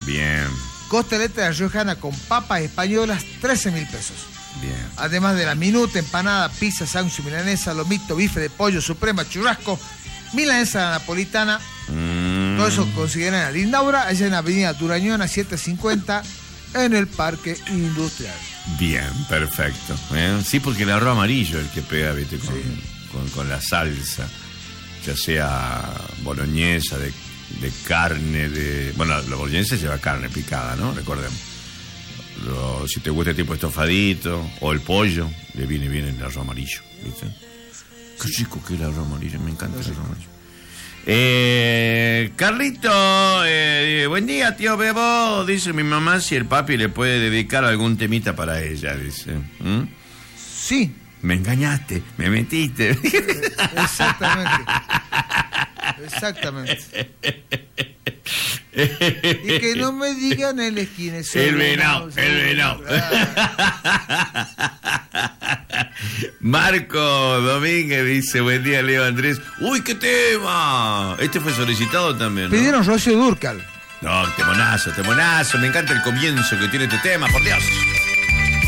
Bien. Costeleta riojana con papas españolas, 13.000 pesos. Bien. Además de la minuta, empanada, pizza, sándwich, milanesa, lomito, bife de pollo, suprema, churrasco, milanesa napolitana. Todo eso consiguen en Lindaura, allá en Avenida Durañona 750, en el Parque Industrial. Bien, perfecto. Sí, porque el arroz amarillo es el que pega, ¿viste? Con la salsa, ya sea boloñesa, de carne, bueno, la boloñesa lleva carne picada, ¿no? Recordemos. Si te gusta el tipo estofadito o el pollo, le viene bien el arroz amarillo, ¿viste? Qué rico que es el arroz amarillo, me encanta el arroz amarillo. Carlito, buen día, tío Bebo. Dice mi mamá si el papi le puede dedicar algún temita para ella, dice. Sí. Me engañaste, me metiste. Exactamente. Y que no me digan el esquina. El venado. Marco Domínguez dice, buen día, Leo Andrés. ¡Uy, qué tema! Este fue solicitado también, ¿no? Pidieron Rocío Dúrcal. No, temonazo. Me encanta el comienzo que tiene este tema, por Dios.